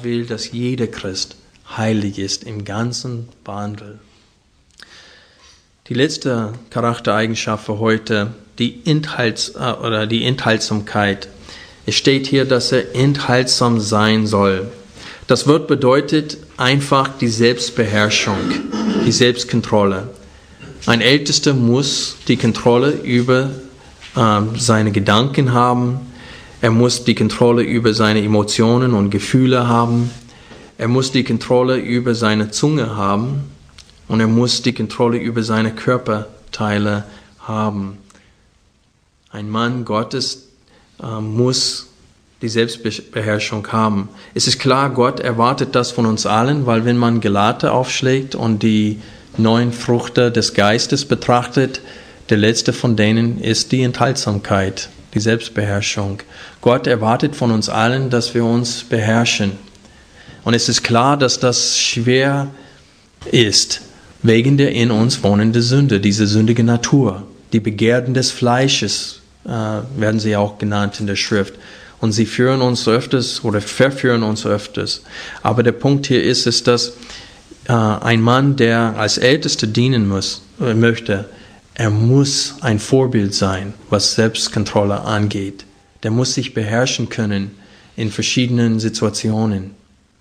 will, dass jeder Christ heilig ist im ganzen Wandel. Die letzte Charaktereigenschaft für heute, die Enthaltsamkeit. Es steht hier, dass er enthaltsam sein soll. Das Wort bedeutet einfach die Selbstbeherrschung, die Selbstkontrolle. Ein Ältester muss die Kontrolle über seine Gedanken haben. Er muss die Kontrolle über seine Emotionen und Gefühle haben. Er muss die Kontrolle über seine Zunge haben. Und er muss die Kontrolle über seine Körperteile haben. Ein Mann Gottes muss die Selbstbeherrschung haben. Es ist klar, Gott erwartet das von uns allen, weil wenn man Galater aufschlägt und die 9 Früchte des Geistes betrachtet, der letzte von denen ist die Enthaltsamkeit, die Selbstbeherrschung. Gott erwartet von uns allen, dass wir uns beherrschen. Und es ist klar, dass das schwer ist, wegen der in uns wohnenden Sünde, diese sündige Natur. Die Begierden des Fleisches werden sie auch genannt in der Schrift. Und sie führen uns öfters oder verführen uns öfters. Aber der Punkt hier ist, dass ein Mann, der als Ältester dienen möchte, er muss ein Vorbild sein, was Selbstkontrolle angeht. Der muss sich beherrschen können in verschiedenen Situationen.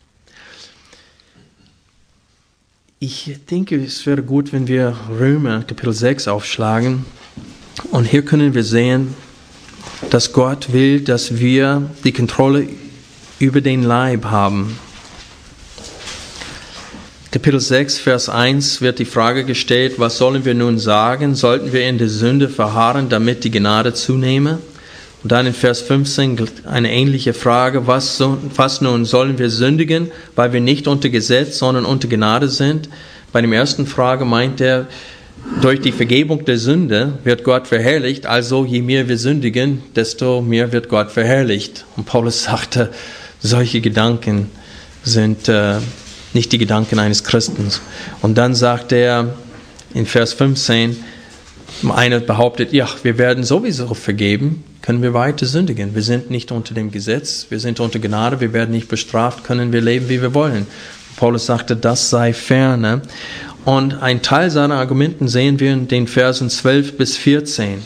Ich denke, es wäre gut, wenn wir Römer Kapitel 6 aufschlagen. Und hier können wir sehen, dass Gott will, dass wir die Kontrolle über den Leib haben. Kapitel 6, Vers 1 wird die Frage gestellt, was sollen wir nun sagen? Sollten wir in der Sünde verharren, damit die Gnade zunehme? Und dann in Vers 15 eine ähnliche Frage, was nun, sollen wir sündigen, weil wir nicht unter Gesetz, sondern unter Gnade sind? Bei der ersten Frage meint er, durch die Vergebung der Sünde wird Gott verherrlicht, also je mehr wir sündigen, desto mehr wird Gott verherrlicht. Und Paulus sagte, solche Gedanken sind nicht die Gedanken eines Christen. Und dann sagt er in Vers 15, einer behauptet, ja, wir werden sowieso vergeben, können wir weiter sündigen. Wir sind nicht unter dem Gesetz, wir sind unter Gnade, wir werden nicht bestraft, können wir leben, wie wir wollen. Paulus sagte, das sei ferne. Und ein Teil seiner Argumenten sehen wir in den Versen 12 bis 14.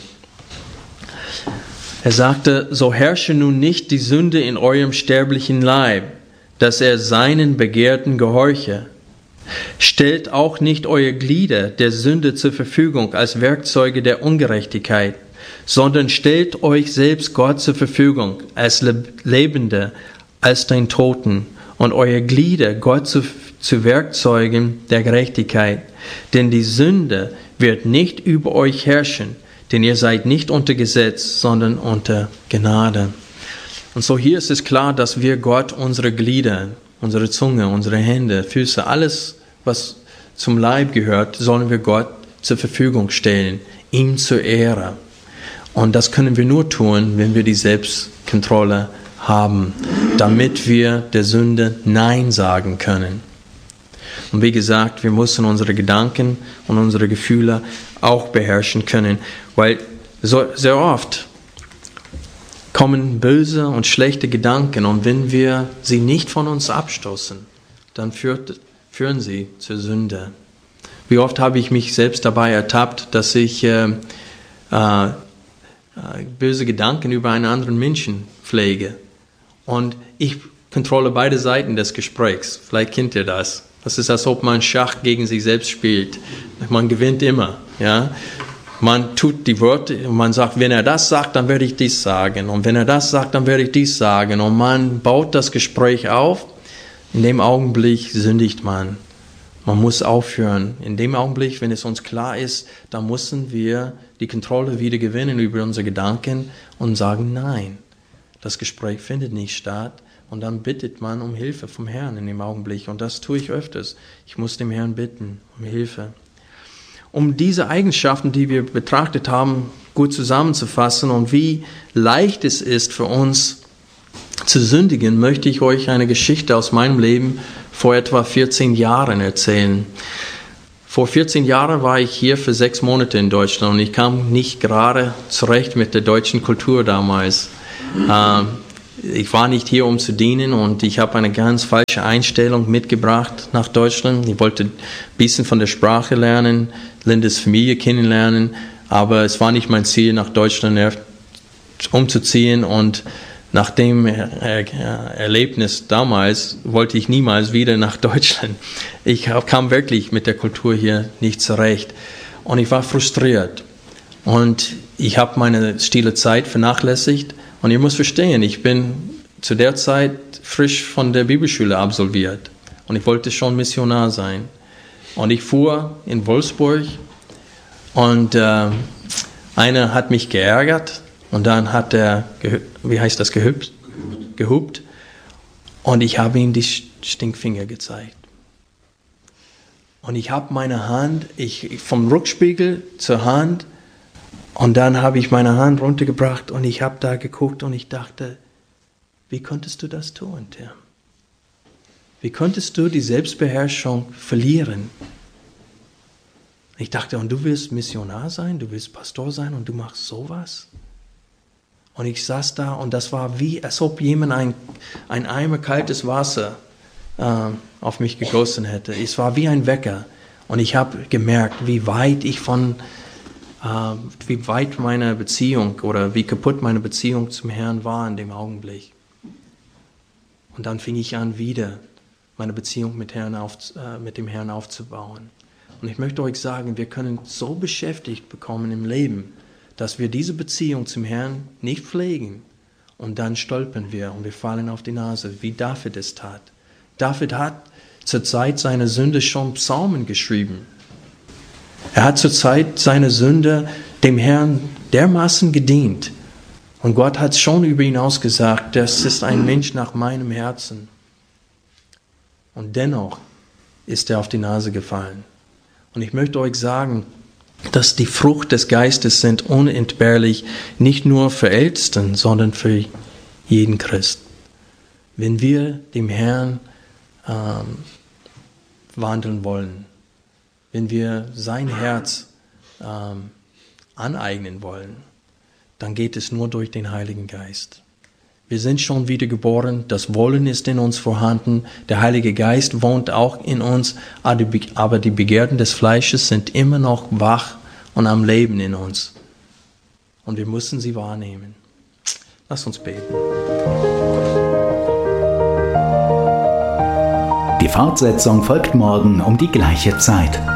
Er sagte, so herrsche nun nicht die Sünde in eurem sterblichen Leib, dass er seinen Begehrten gehorche. Stellt auch nicht eure Glieder der Sünde zur Verfügung als Werkzeuge der Ungerechtigkeit, sondern stellt euch selbst Gott zur Verfügung als Lebende, als den Toten und eure Glieder Gott zu Werkzeugen der Gerechtigkeit. Denn die Sünde wird nicht über euch herrschen, denn ihr seid nicht unter Gesetz, sondern unter Gnade. Und so hier ist es klar, dass wir Gott unsere Glieder, unsere Zunge, unsere Hände, Füße, alles, was zum Leib gehört, sollen wir Gott zur Verfügung stellen, ihm zur Ehre. Und das können wir nur tun, wenn wir die Selbstkontrolle haben, damit wir der Sünde Nein sagen können. Und wie gesagt, wir müssen unsere Gedanken und unsere Gefühle auch beherrschen können, weil so sehr oft kommen böse und schlechte Gedanken und wenn wir sie nicht von uns abstoßen, dann führen sie zur Sünde. Wie oft habe ich mich selbst dabei ertappt, dass ich böse Gedanken über einen anderen Menschen pflege und ich kontrolliere beide Seiten des Gesprächs. Vielleicht kennt ihr das. Das ist, als ob man Schach gegen sich selbst spielt. Man gewinnt immer, ja. Man tut die Worte und man sagt, wenn er das sagt, dann werde ich dies sagen. Und wenn er das sagt, dann werde ich dies sagen. Und man baut das Gespräch auf. In dem Augenblick sündigt man. Man muss aufhören. In dem Augenblick, wenn es uns klar ist, dann müssen wir die Kontrolle wieder gewinnen über unsere Gedanken und sagen, nein, das Gespräch findet nicht statt. Und dann bittet man um Hilfe vom Herrn in dem Augenblick. Und das tue ich öfters. Ich muss dem Herrn bitten um Hilfe. Um diese Eigenschaften, die wir betrachtet haben, gut zusammenzufassen und wie leicht es ist für uns zu sündigen, möchte ich euch eine Geschichte aus meinem Leben vor etwa 14 Jahren erzählen. Vor 14 Jahren war ich hier für 6 Monate in Deutschland und ich kam nicht gerade zurecht mit der deutschen Kultur damals. ich war nicht hier, um zu dienen, und ich habe eine ganz falsche Einstellung mitgebracht nach Deutschland. Ich wollte ein bisschen von der Sprache lernen, Lindes Familie kennenlernen, aber es war nicht mein Ziel, nach Deutschland umzuziehen, und nach dem Erlebnis damals wollte ich niemals wieder nach Deutschland. Ich kam wirklich mit der Kultur hier nicht zurecht und ich war frustriert und ich habe meine stille Zeit vernachlässigt. Und ihr müsst verstehen, ich bin zu der Zeit frisch von der Bibelschule absolviert und ich wollte schon Missionar sein. Und ich fuhr in Wolfsburg und einer hat mich geärgert und dann hat er, gehupt und ich habe ihm die Stinkfinger gezeigt. Und ich habe meine Hand, vom Rückspiegel zur Hand, und dann habe ich meine Hand runtergebracht und ich habe da geguckt und ich dachte, wie konntest du das tun, Tim? Wie konntest du die Selbstbeherrschung verlieren? Ich dachte, und du willst Missionar sein, du willst Pastor sein und du machst sowas? Und ich saß da und das war wie, als ob jemand ein Eimer kaltes Wasser auf mich gegossen hätte. Es war wie ein Wecker und ich habe gemerkt, wie weit meine Beziehung oder wie kaputt meine Beziehung zum Herrn war in dem Augenblick. Und dann fing ich an, wieder meine Beziehung mit dem Herrn aufzubauen. Und ich möchte euch sagen, wir können so beschäftigt bekommen im Leben, dass wir diese Beziehung zum Herrn nicht pflegen. Und dann stolpern wir und wir fallen auf die Nase, wie David es tat. David hat zur Zeit seiner Sünde schon Psalmen geschrieben. Er hat zur Zeit seiner Sünde dem Herrn dermaßen gedient. Und Gott hat schon über ihn ausgesagt, das ist ein Mensch nach meinem Herzen. Und dennoch ist er auf die Nase gefallen. Und ich möchte euch sagen, dass die Frucht des Geistes sind unentbehrlich, nicht nur für Ältesten, sondern für jeden Christ. Wenn wir dem Herrn wandeln wollen, wenn wir sein Herz aneignen wollen, dann geht es nur durch den Heiligen Geist. Wir sind schon wiedergeboren, das Wollen ist in uns vorhanden, der Heilige Geist wohnt auch in uns, aber die Begierden des Fleisches sind immer noch wach und am Leben in uns. Und wir müssen sie wahrnehmen. Lass uns beten. Die Fortsetzung folgt morgen um die gleiche Zeit.